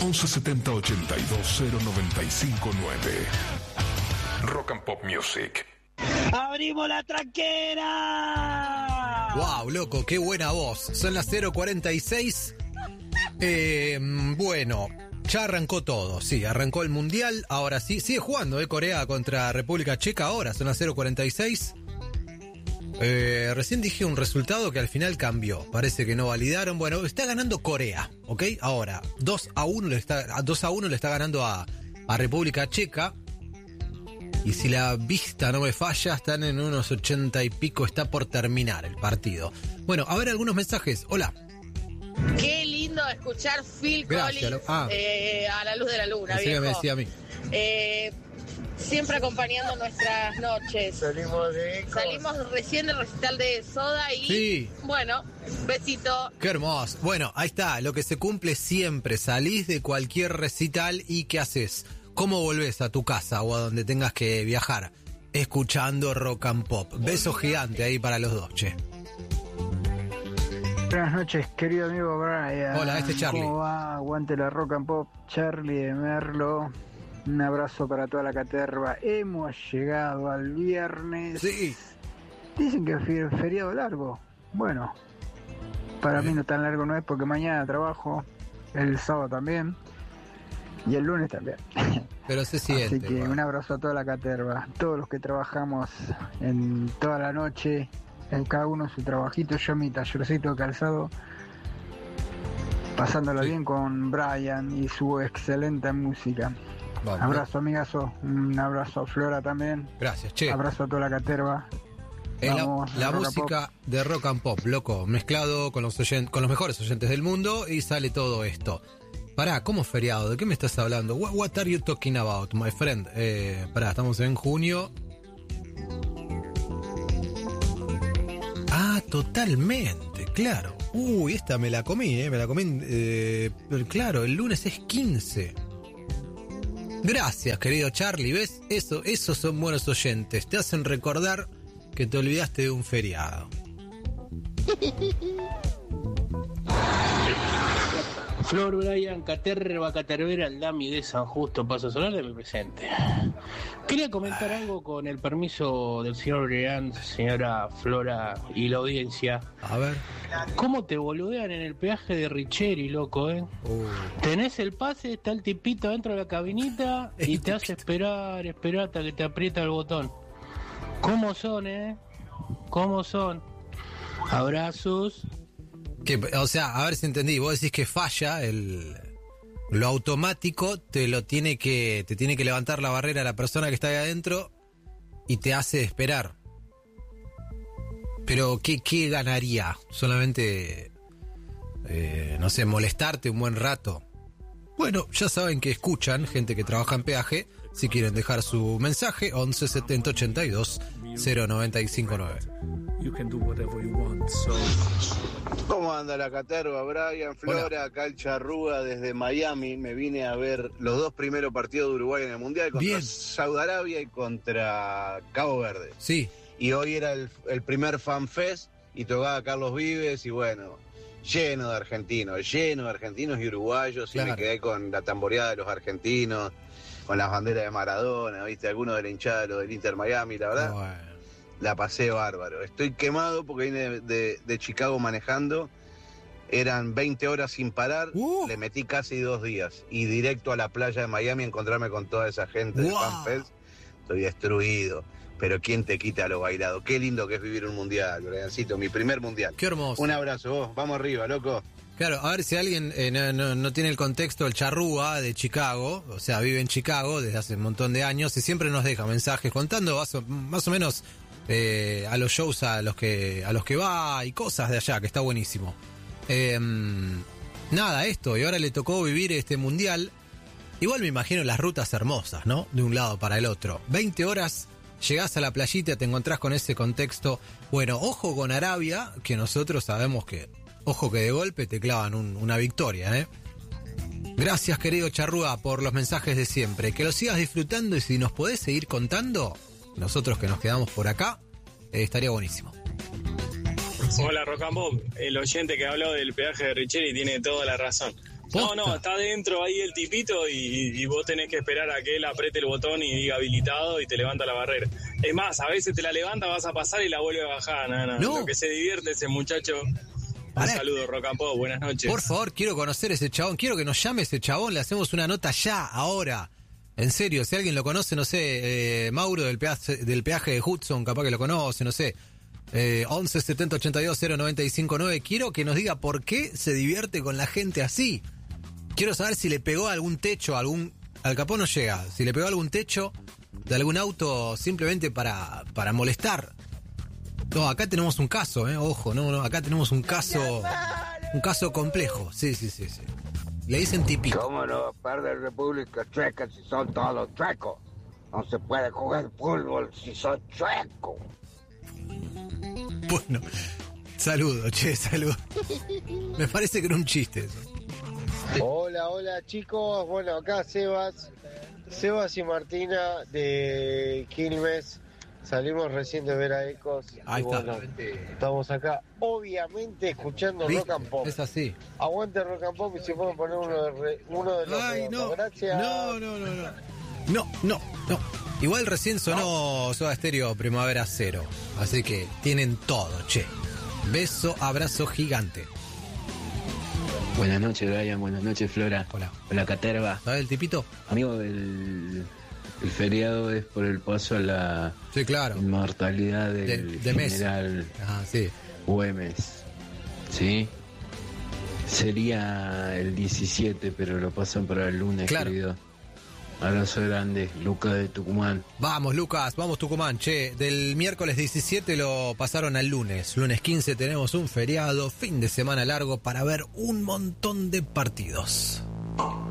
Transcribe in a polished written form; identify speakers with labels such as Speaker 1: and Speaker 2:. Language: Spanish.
Speaker 1: 1170 82 0959. Rock and Pop Music.
Speaker 2: ¡Abrimos la tranquera!
Speaker 3: ¡Wow, loco! ¡Qué buena voz! Son las 0:46. Bueno, ya arrancó todo. Sí, arrancó el Mundial. Ahora sí, sigue jugando, Corea contra República Checa. Ahora son las 0:46. Recién dije un resultado que al final cambió. Parece que no validaron. Bueno, está ganando Corea, ¿ok? Ahora, 2-1 le está ganando a República Checa. Y si la vista no me falla, están en unos 80 y pico. Está por terminar el partido. Bueno, a ver algunos mensajes. Hola.
Speaker 4: Qué lindo escuchar Phil Collins a la luz de la luna,
Speaker 3: viejo. Me decía a mí.
Speaker 4: Siempre acompañando nuestras noches. Salimos recién del recital de Soda y
Speaker 3: sí.
Speaker 4: Bueno, besito.
Speaker 3: Qué hermoso. Bueno, ahí está, lo que se cumple siempre. Salís de cualquier recital y ¿qué haces? ¿Cómo volvés a tu casa o a donde tengas que viajar? Escuchando Rock and Pop. Beso gigante ahí para los dos, che.
Speaker 5: Buenas noches, querido amigo Brian.
Speaker 3: Hola, este es Charlie.
Speaker 5: ¿Cómo va? Aguante la Rock and Pop. Charlie de Merlo. Un abrazo para toda la caterva. Hemos llegado al viernes.
Speaker 3: Sí.
Speaker 5: Dicen que es feriado largo. Bueno, para mí no tan largo no es porque mañana trabajo, el sábado también y el lunes también.
Speaker 3: Pero se siente.
Speaker 5: Así que un abrazo a toda la caterva, todos los que trabajamos en toda la noche, en cada uno su trabajito, yo mi tallercito de calzado, pasándola bien con Brian y su excelente música. Vamos. Abrazo, amigazo. Un abrazo a Flora también.
Speaker 3: Gracias, che.
Speaker 5: Abrazo a toda la caterva.
Speaker 3: La música de Rock and Pop, loco, mezclado con los mejores oyentes del mundo y sale todo esto. Pará, ¿cómo feriado? ¿De qué me estás hablando? What are you talking about, my friend? Pará, estamos en junio. Ah, totalmente, claro. Uy, esta me la comí, claro, el lunes es 15. Gracias, querido Charlie, ¿ves? Esos son buenos oyentes, te hacen recordar que te olvidaste de un feriado.
Speaker 6: Flor, Brian, Caterbera, el Dami de San Justo, Paso Solar de mi presente. Quería comentar algo con el permiso del señor Brian, señora Flora y la audiencia.
Speaker 3: A ver.
Speaker 6: ¿Cómo te boludean en el peaje de Richeri, loco, Tenés el pase, está el tipito dentro de la cabinita y te hace esperar hasta que te aprieta el botón. ¿Cómo son, ¿Cómo son? Abrazos.
Speaker 3: O sea, a ver si entendí, vos decís que falla lo automático, te tiene que levantar la barrera la persona que está ahí adentro y te hace esperar. Pero ¿qué ganaría? Solamente no sé, molestarte un buen rato. Bueno, ya saben que escuchan gente que trabaja en peaje. Si quieren dejar su mensaje, 11 70 82 0959.
Speaker 7: ¿Cómo anda la caterva, Brian, Flora?
Speaker 3: Hola.
Speaker 7: Acá el Charrúa desde Miami. Me vine a ver los dos primeros partidos de Uruguay en el Mundial, contra Saudi Arabia y contra Cabo Verde.
Speaker 3: Sí.
Speaker 7: Y hoy era el primer FanFest y tocaba Carlos Vives y bueno, lleno de argentinos y uruguayos.
Speaker 3: Claro.
Speaker 7: Y me quedé con la tamboreada de los argentinos, con las banderas de Maradona, viste, algunos de la hinchada del Inter Miami, la verdad.
Speaker 3: Bueno.
Speaker 7: La pasé bárbaro. Estoy quemado porque vine de Chicago manejando. Eran 20 horas sin parar. Le metí casi 2 días. Y directo a la playa de Miami a encontrarme con toda esa gente de FanFest. Estoy destruido. Pero ¿quién te quita lo bailado? Qué lindo que es vivir un mundial, Briancito. Mi primer mundial.
Speaker 3: Qué hermoso.
Speaker 7: Un abrazo, vos. Vamos arriba, loco.
Speaker 3: Claro, a ver si alguien no tiene el contexto, el Charrúa de Chicago, o sea, vive en Chicago desde hace un montón de años y siempre nos deja mensajes contando más o menos a los shows a los que va y cosas de allá, que está buenísimo. Nada, esto, y ahora le tocó vivir este mundial. Igual me imagino las rutas hermosas, ¿no? De un lado para el otro. 20 horas, llegás a la playita, te encontrás con ese contexto. Bueno, ojo con Arabia, que nosotros sabemos que, ojo que de golpe te clavan una victoria, ¿eh? Gracias, querido Charrúa, por los mensajes de siempre. Que lo sigas disfrutando y si nos podés seguir contando, nosotros que nos quedamos por acá, estaría buenísimo.
Speaker 8: Hola, Rock and Pop. El oyente que habló del peaje de Richeri tiene toda la razón.
Speaker 2: No, está dentro ahí el tipito y vos tenés que esperar a que él apriete el botón y diga habilitado y te levanta la barrera. Es más, a veces te la levanta, vas a pasar y la vuelve a bajar. No. Lo que se divierte ese muchacho. Un saludo, Rock and Pop, buenas noches.
Speaker 3: Por favor, quiero conocer ese chabón, quiero que nos llame ese chabón, le hacemos una nota ya, ahora. En serio, si alguien lo conoce, no sé, Mauro del peaje de Hudson, capaz que lo conoce, no sé. 11 70 82 095 9. Quiero que nos diga por qué se divierte con la gente así. Quiero saber si le pegó algún techo, al capó no llega, si le pegó algún techo de algún auto simplemente para molestar. No, acá tenemos un caso, ojo, no, acá tenemos un caso complejo. Sí. Le dicen tipito.
Speaker 8: ¿Cómo no va a perder República Checa si son todos chuecos? No se puede jugar fútbol si son chuecos.
Speaker 3: Bueno, saludo. Me parece que era un chiste eso.
Speaker 9: Hola chicos, bueno, acá Sebas y Martina de Quilmes, salimos recién de ver a Ecos.
Speaker 3: Ahí está.
Speaker 9: Bueno, estamos acá, obviamente, escuchando Rock and Pop.
Speaker 3: Es así.
Speaker 9: Aguante Rock and Pop y si pueden poner uno de los...
Speaker 3: Ay, no.
Speaker 9: Gracias.
Speaker 3: No. Igual recién sonó Soda Stereo Primavera Cero. Así que tienen todo, che. Beso, abrazo gigante.
Speaker 10: Buenas noches, Brian. Buenas noches, Flora. Hola, Caterva.
Speaker 3: ¿Sabes el tipito?
Speaker 10: Amigo, el feriado es por el paso a la inmortalidad del general Güemes. ¿Sí? Sería el 17, pero lo pasan para el lunes, querido. Abrazo grande, Lucas de Tucumán.
Speaker 3: Vamos, Lucas, vamos Tucumán. Che, del miércoles 17 lo pasaron al lunes. Lunes 15 tenemos un feriado, fin de semana largo para ver un montón de partidos.